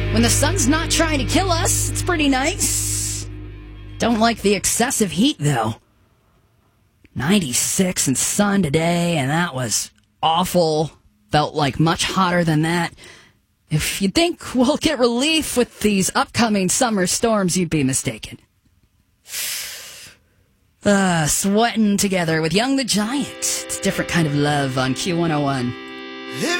When the sun's not trying to kill us, it's pretty nice. Don't like the excessive heat, though. 96 and sun today, and that was awful. Felt like much hotter than that. If you think we'll get relief with these upcoming summer storms, you'd be mistaken. Sweating together with Young the Giant. It's a different kind of love on Q101.